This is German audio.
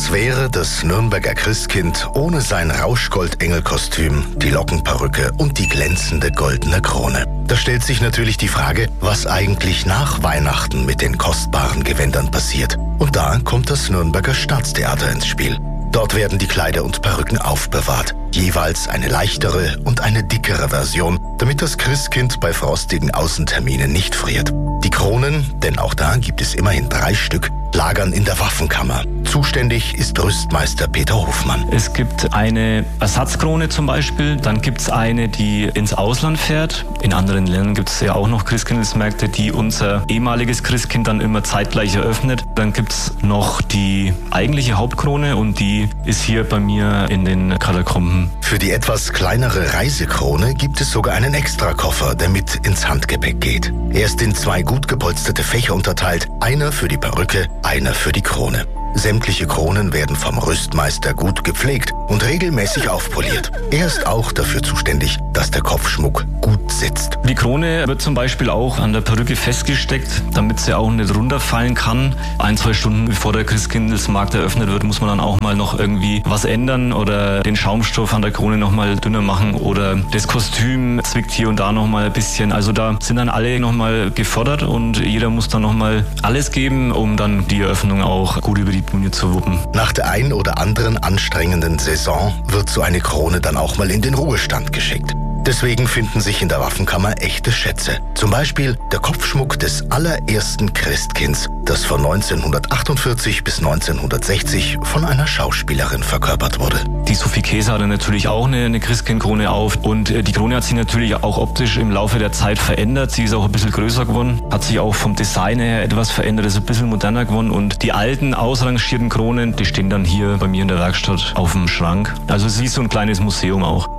als wäre das Nürnberger Christkind ohne sein Rauschgoldengelkostüm, die Lockenperücke und die glänzende goldene Krone. Da stellt sich natürlich die Frage, was eigentlich nach Weihnachten mit den kostbaren Gewändern passiert. Und da kommt das Nürnberger Staatstheater ins Spiel. Dort werden die Kleider und Perücken aufbewahrt, jeweils eine leichtere und eine dickere Version, damit das Christkind bei frostigen Außenterminen nicht friert. Die Kronen, denn auch da gibt es immerhin 3 Stück, lagern in der Waffenkammer. Zuständig ist Rüstmeister Peter Hofmann. Es gibt eine Ersatzkrone zum Beispiel, dann gibt es eine, die ins Ausland fährt. In anderen Ländern gibt es ja auch noch Christkindlesmärkte, die unser ehemaliges Christkind dann immer zeitgleich eröffnet. Dann gibt es noch die eigentliche Hauptkrone und die ist hier bei mir in den Katakomben. Für die etwas kleinere Reisekrone gibt es sogar einen Extrakoffer, der mit ins Handgepäck geht. Er ist in 2 gut gepolsterte Fächer unterteilt, einer für die Perücke, einer für die Krone. Sämtliche Kronen werden vom Rüstmeister gut gepflegt und regelmäßig aufpoliert. Er ist auch dafür zuständig, dass der Kopfschmuck gut sitzt. Die Krone wird zum Beispiel auch an der Perücke festgesteckt, damit sie auch nicht runterfallen kann. 1-2 Stunden bevor der Christkindlesmarkt eröffnet wird, muss man dann auch mal noch irgendwie was ändern oder den Schaumstoff an der Krone noch mal dünner machen oder das Kostüm zwickt hier und da noch mal ein bisschen. Also da sind dann alle noch mal gefordert und jeder muss dann noch mal alles geben, um dann die Eröffnung auch gut über die Bühne zu wuppen. Nach der ein oder anderen anstrengenden Saison wird so eine Krone dann auch mal in den Ruhestand geschickt. Deswegen finden sich in der Waffenkammer echte Schätze. Zum Beispiel der Kopfschmuck des allerersten Christkinds, das von 1948 bis 1960 von einer Schauspielerin verkörpert wurde. Die Sophie Käser hatte natürlich auch eine Christkindkrone auf und die Krone hat sich natürlich auch optisch im Laufe der Zeit verändert. Sie ist auch ein bisschen größer geworden, hat sich auch vom Design her etwas verändert, ist ein bisschen moderner geworden und die alten ausrangierten Kronen, die stehen dann hier bei mir in der Werkstatt auf dem Schrank. Also es ist so ein kleines Museum auch.